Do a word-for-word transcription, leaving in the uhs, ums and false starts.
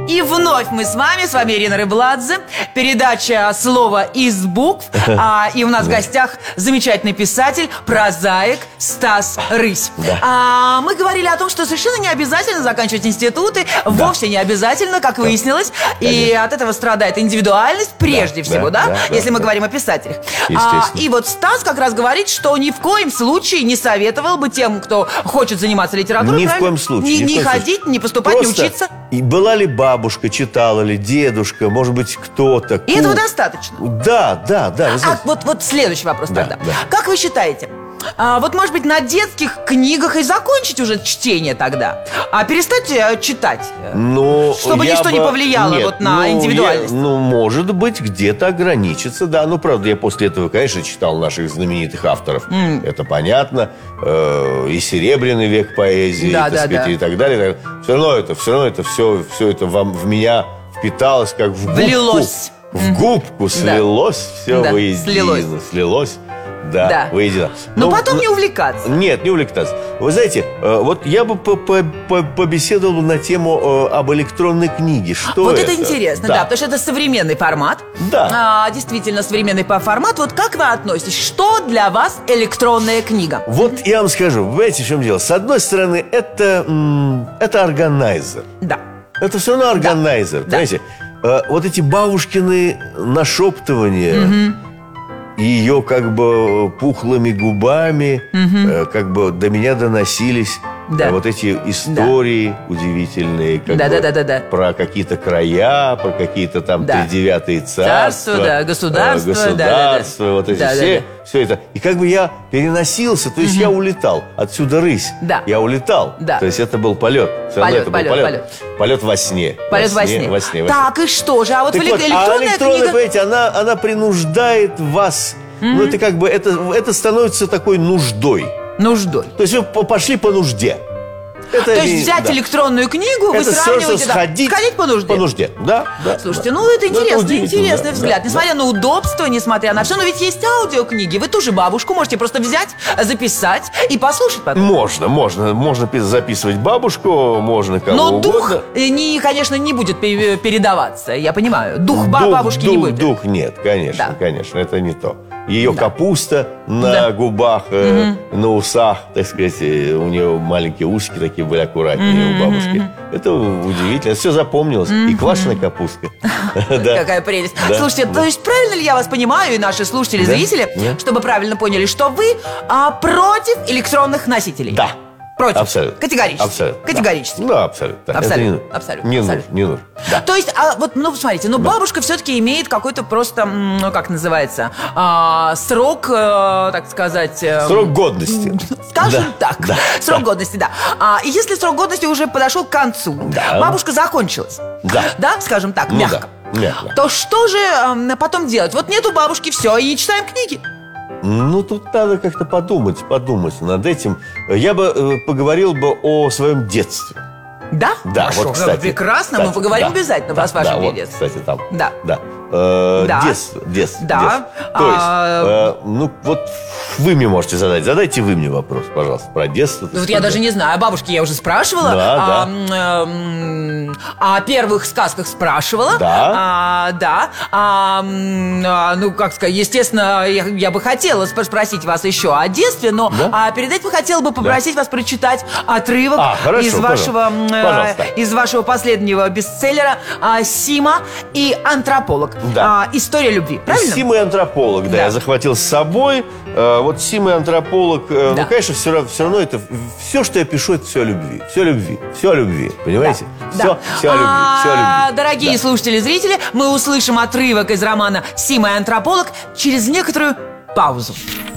И вновь мы с вами, с вами Ирина Рыбладзе. Передача «Слово из букв». а, И у нас в гостях замечательный писатель, прозаик Стас Рысь. Да. а, Мы говорили о том, что совершенно не обязательно заканчивать институты. Да. Вовсе не обязательно, как выяснилось. Да. И от этого страдает индивидуальность прежде да, всего, да, да, да если да, мы да. говорим о писателях. а, И вот Стас как раз говорит, что ни в коем случае не советовал бы тем, кто хочет заниматься литературой, ни в коем случае, не, ни не коем ходить, случае. не поступать, Просто не учиться. И была ли бабушка, читала ли, дедушка, может быть, кто-то. И этого достаточно. Да, да, да. А вот, вот следующий вопрос да, тогда. Да. Как вы считаете, а, вот, может быть, на детских книгах и закончить уже чтение тогда, а перестать а, читать, ну, чтобы ничто бы... не повлияло Нет, вот на ну, индивидуальность? Я, ну, может быть, где-то ограничиться, да. Ну, правда, я после этого, конечно, читал наших знаменитых авторов. Mm. Это понятно. Э, и Серебряный век поэзии, да, и, да, сказать, да. и так далее. Все равно это, все равно это все, все это вам, в меня впиталось, как в губку. Влилось. В губку слилось, да. все да, воедино. Слилось. Слилось. Да, да. воедино. Но ну, потом не увлекаться. Нет, не увлекаться. Вы знаете, вот я бы побеседовал на тему об электронной книге. Что вот это? это интересно, да. да, потому что это современный формат. Да. А, действительно, современный формат. Вот как вы относитесь? Что для вас электронная книга? Вот я вам скажу, понимаете, в чем дело? С одной стороны, это, это органайзер. Да. Это все равно органайзер, да. понимаете? Да. Вот эти бабушкины нашептывания... Угу. Ее как бы пухлыми губами угу. э, как бы до меня доносились да. э, вот эти истории да. удивительные как да, бы, да, да, да, да. про какие-то края, про какие-то там да. тридевятые царства, Царство, да, государство, э, государство да, да, вот эти да, все, да, да. все это. И как бы я переносился, то есть угу. я улетал. Отсюда рысь. Да. Я улетал. Да. То есть это был полет. Полет, это полет, был полет. полет. Полет во сне. Полет во сне. Во сне, во сне. Так, и что же? А вот, так вот электронная, электронная а электронная книга... понимаете, она, она принуждает вас... Mm-hmm. Ну, это как бы, это, это становится такой нуждой. Нуждой. То есть вы пошли по нужде. Это То есть не, взять да. электронную книгу, это вы сравниваете, да, сходить, сходить по нужде. По нужде, да, да. Слушайте, да. ну это интересный, это интересный да, взгляд. да, Несмотря да. на удобство, несмотря на все, но ведь есть аудиокниги. Вы тоже бабушку можете просто взять, записать и послушать потом. Можно, можно, можно записывать бабушку, можно кого но угодно. дух, не, конечно, не будет передаваться, я понимаю. Дух, дух бабушки дух, не будет. Дух нет, конечно, да. конечно, это не то. Ее да. капуста на да. губах, э, угу. на усах, так сказать, у нее маленькие ушки такие были аккуратнее угу. у бабушки. Это удивительно, все запомнилось. Угу. И квашеная капустка. Какая прелесть. Слушайте, то есть правильно ли я вас понимаю, и наши слушатели, зрители, чтобы правильно поняли, что вы против электронных носителей? Да. Против? Абсолютно. Категорически? Абсолютно. Категорически? Да. Ну, абсолютно. Абсолютно. Это не, абсолютно. Не абсолютно. нужно. Не нужно. Да. То есть, а, вот, ну, смотрите, ну, да. бабушка все-таки имеет какой-то просто, ну, как называется, а, срок, э, так сказать... Э, срок годности. Скажем да. так. Да. Срок да. годности, да. А, и если срок годности уже подошел к концу, да. бабушка закончилась, да. да, скажем так, ну, мягко, да. мягко, то что же э, потом делать? Вот нету бабушки, все, и не читаем книги. Ну, тут надо как-то подумать, подумать над этим. Я бы э, поговорил бы о своем детстве. Да? Да, Хорошо, вот, кстати. Прекрасно, кстати, мы поговорим да, обязательно да, о вашем да, детстве. Вот, кстати, там. Да. Да. Э, да. Детство, детство, да. детство. То есть, а... э, ну, вот вы мне можете задать. Задайте вы мне вопрос, пожалуйста, про детство. Вот я даже не знаю, о бабушке я уже спрашивала. Да, а, да. А, о первых сказках спрашивала. Да. А, да. А, ну, как сказать, естественно, я, я бы хотела спросить вас еще о детстве, но да? а перед этим хотела бы попросить да. вас прочитать отрывок а, хорошо, из, вашего, пожалуйста. из вашего последнего бестселлера «Сима и антрополог». Да. А, история любви, правильно? Сима и антрополог, да, да, я захватил с собой. Вот Сима и антрополог, да. ну, конечно, все, все равно это все, что я пишу, это все о любви. Все о любви, все о любви, понимаете? Да. Все, да. все о любви, а, все о любви. Дорогие да. слушатели и зрители, мы услышим отрывок из романа «Сима и антрополог» через некоторую паузу.